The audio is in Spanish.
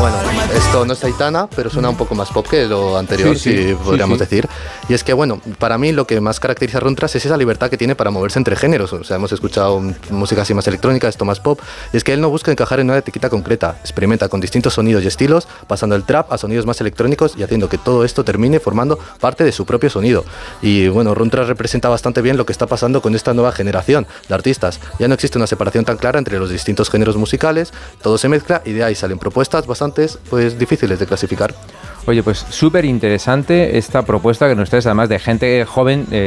Bueno, esto no es Aitana, pero suena un poco más pop que lo anterior, si podríamos decir. Y es que, bueno, para mí lo que más caracteriza a Runtras es esa libertad que tiene para moverse entre géneros. O sea, hemos escuchado música así más electrónica, esto más pop. Y es que él no busca encajar en una etiqueta concreta. Experimenta con distintos sonidos y estilos, pasando el trap a sonidos más electrónicos y haciendo que todo esto termine formando parte de su propio sonido. Y bueno, Runtras representa bastante bien lo que está pasando con esta nueva generación de artistas. Ya no existe una separación tan clara entre los distintos géneros musicales, todo se mezcla y de ahí salen propuestas bastante difíciles de clasificar. Oye, pues súper interesante esta propuesta que nos traes, además de gente joven